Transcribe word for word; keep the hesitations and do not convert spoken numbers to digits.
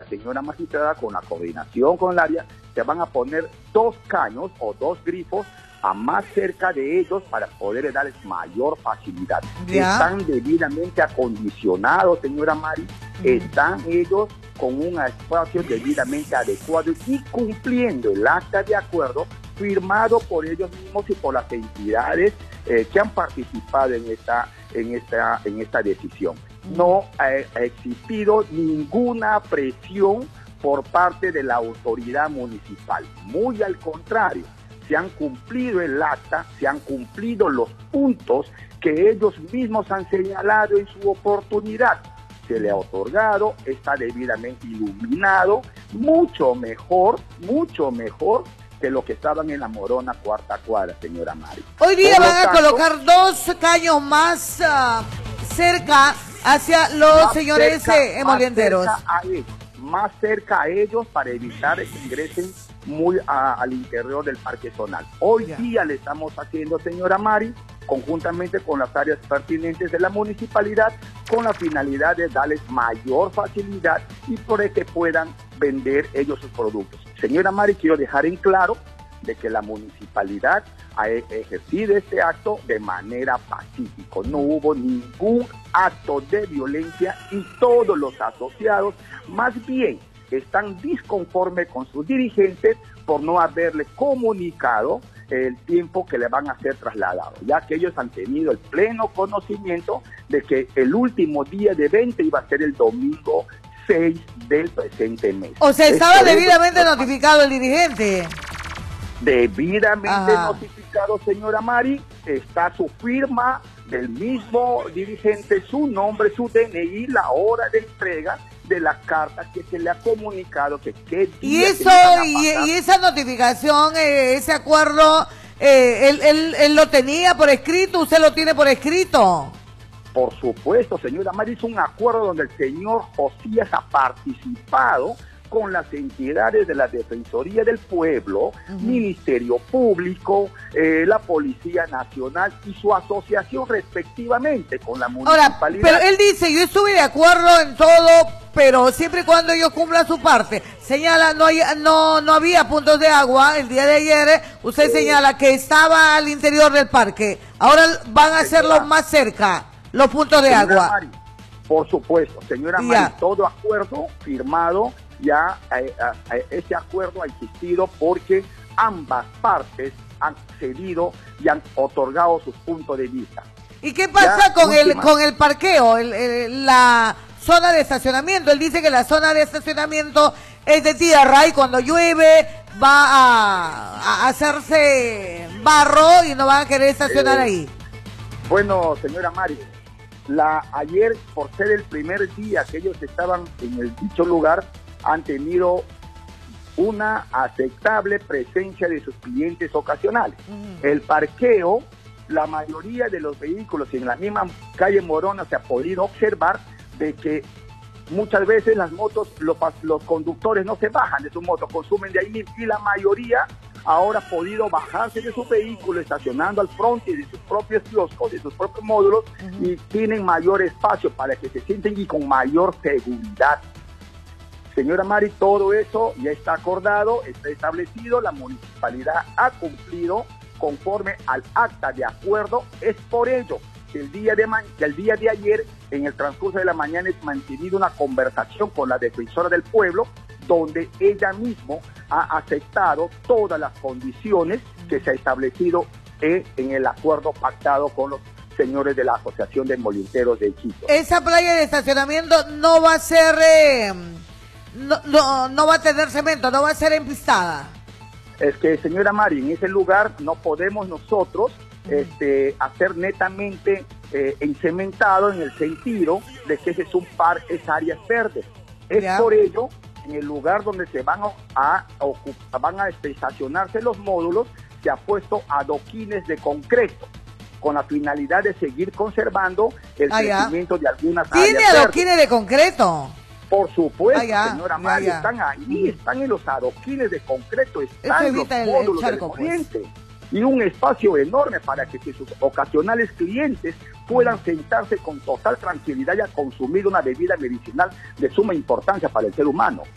señora magistrada, con la coordinación con el área, se van a poner dos caños o dos grifos a más cerca de ellos para poder darles mayor facilidad. ¿Ya? Están debidamente acondicionados, señora Mari, mm. están ellos con un espacio debidamente adecuado y cumpliendo el acta de acuerdo firmado por ellos mismos y por las entidades eh, que han participado en esta, en esta, en esta decisión. No ha, ha existido ninguna presión por parte de la autoridad municipal. Muy al contrario, se han cumplido el acta, se han cumplido los puntos que ellos mismos han señalado en su oportunidad. Se le ha otorgado, está debidamente iluminado, mucho mejor, mucho mejor que lo que estaban en la Morona Cuarta Cuadra, señora Mari. Hoy día Por van a tanto, colocar dos caños más uh, cerca hacia los más señores cerca, eh, emolienteros. Más cerca, a ellos, más cerca a ellos para evitar que ingresen muy a, al interior del parque zonal. Hoy yeah. día le estamos haciendo, señora Mari, conjuntamente con las áreas pertinentes de la municipalidad, con la finalidad de darles mayor facilidad y por que puedan vender ellos sus productos. Señora Mari, quiero dejar en claro de que la municipalidad ha ejercido este acto de manera pacífica. No hubo ningún acto de violencia y todos los asociados, más bien, están disconformes con sus dirigentes por no haberle comunicado el tiempo que le van a ser trasladados, ya que ellos han tenido el pleno conocimiento de que el último día de venta iba a ser el domingo seis del presente mes. O sea, estaba debidamente notificado el dirigente. Debidamente Ajá. notificado, señora Mari, está su firma del mismo dirigente, su nombre, su D N I, la hora de entrega de la carta que se le ha comunicado que qué día y eso y, y esa notificación, eh, ese acuerdo, eh, él, él, él lo tenía por escrito, usted lo tiene por escrito. Por supuesto, señora Mari, es un acuerdo donde el señor Josías ha participado con las entidades de la Defensoría del Pueblo, uh-huh. Ministerio Público, eh, la Policía Nacional y su asociación respectivamente con la municipalidad. Ahora, pero él dice, yo estuve de acuerdo en todo, pero siempre y cuando ellos cumplan su parte. Señala, no, hay, no, no había puntos de agua el día de ayer, usted sí. señala que estaba al interior del parque, ahora van a hacerlo más cerca, los puntos de señora agua. Mari, por supuesto, señora ya. Mari, todo acuerdo firmado, ya eh, eh, ese acuerdo ha existido porque ambas partes han cedido y han otorgado sus puntos de vista. ¿Y qué pasa ya, con última. el con el parqueo, el, el, la zona de estacionamiento? Él dice que la zona de estacionamiento es de tierra y cuando llueve va a, a hacerse barro y no van a querer estacionar eh, ahí. Bueno, señora Mari, la, ayer, por ser el primer día que ellos estaban en el dicho lugar, han tenido una aceptable presencia de sus clientes ocasionales. Uh-huh. El parqueo, la mayoría de los vehículos en la misma calle Morona se ha podido observar de que muchas veces las motos, los, los conductores no se bajan de su moto, consumen de ahí mismo, y la mayoría ahora ha podido bajarse de su vehículo estacionando al frente de sus propios kioscos, de sus propios módulos, uh-huh. y tienen mayor espacio para que se sienten y con mayor seguridad. Señora Mari, todo eso ya está acordado, está establecido, la municipalidad ha cumplido conforme al acta de acuerdo. Es por ello que el día de, que el día de ayer, en el transcurso de la mañana, he mantenido una conversación con la defensora del pueblo, donde ella misma ha aceptado todas las condiciones que se ha establecido en, en el acuerdo pactado con los señores de la Asociación de Emolienteros de Quito. Esa playa de estacionamiento no va a ser... Eh... No, no, no va a tener cemento, no va a ser emplistada. Es que, señora Mari, en ese lugar no podemos nosotros uh-huh. este, hacer netamente eh, encementado en el sentido de que ese es un par, es áreas verdes. Es yeah. por ello, en el lugar donde se van a, a, a, van a estacionarse los módulos, se ha puesto adoquines de concreto, con la finalidad de seguir conservando el ah, crecimiento yeah. de algunas áreas verdes. ¿Tiene adoquines de concreto? Por supuesto, ah, señora Mari, ah, están ahí, están en los adoquines de concreto, están en los módulos de corriente. Pues. Y un espacio enorme para que, que sus ocasionales clientes puedan sentarse con total tranquilidad y a consumir una bebida medicinal de suma importancia para el ser humano.